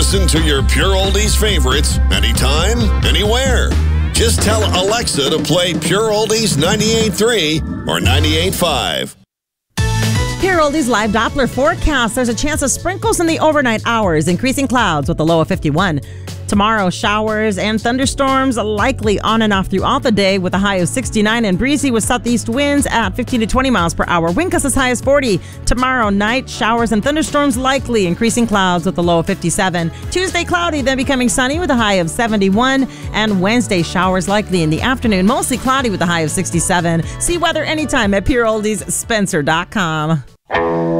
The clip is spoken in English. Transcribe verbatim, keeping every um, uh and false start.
Listen to your Pure Oldies favorites anytime, anywhere. Just tell Alexa to play Pure Oldies ninety-eight point three or ninety-eight point five. Pure Oldies live Doppler forecast. There's a chance of sprinkles in the overnight hours, increasing clouds with a low of fifty-one. Tomorrow, showers and thunderstorms likely on and off throughout the day with a high of sixty-nine and breezy with southeast winds at fifteen to twenty miles per hour. Wind gusts as high as forty. Tomorrow night, showers and thunderstorms likely, increasing clouds with a low of fifty-seven. Tuesday, cloudy, then becoming sunny with a high of seventy-one. And Wednesday, showers likely in the afternoon, mostly cloudy with a high of sixty-seven. See weather anytime at Pure Oldies Spencer dot com.